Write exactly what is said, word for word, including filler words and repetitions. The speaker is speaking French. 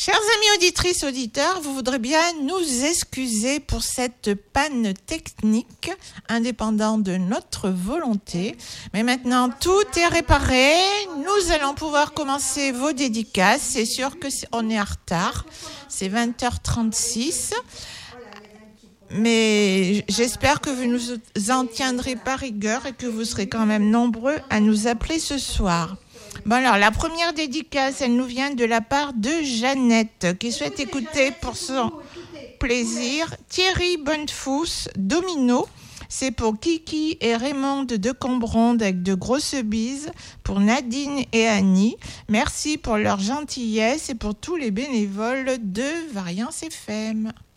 Chers amis auditrices, auditeurs, vous voudrez bien nous excuser pour cette panne technique indépendante de notre volonté. Mais maintenant, tout est réparé. Nous allons pouvoir commencer vos dédicaces. C'est sûr que c'est, on est en retard. C'est vingt heures trente-six. Mais j'espère que vous nous en tiendrez par rigueur et que vous serez quand même nombreux à nous appeler ce soir. Bon alors, la première dédicace, elle nous vient de la part de Jeannette, qui souhaite écouter pour son plaisir Thierry Bonnefous, Domino. C'est pour Kiki et Raymond de Combronde avec de grosses bises, pour Nadine et Annie. Merci pour leur gentillesse et pour tous les bénévoles de Variance F M.